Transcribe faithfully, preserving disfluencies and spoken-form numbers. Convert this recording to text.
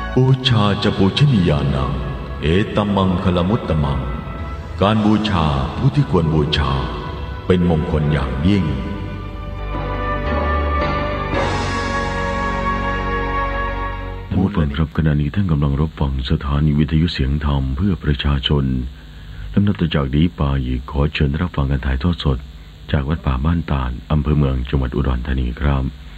บูชาจะปูชนียานังเอตัมมังคลมุตตมังการบูชาผู้ที่ควรบูชาเป็นมงคลอย่างยิ่งท่านผู้ฟังครับขณะนี้ท่านกำลังรับฟังสถานีวิทยุเสียงธรรมเพื่อประชาชนลำดับต่อจากนี้ไปขอเชิญรับฟังการถ่ายทอดสดจากวัดป่าบ้านตาลอำเภอเมืองจังหวัดอุดรธานีครับ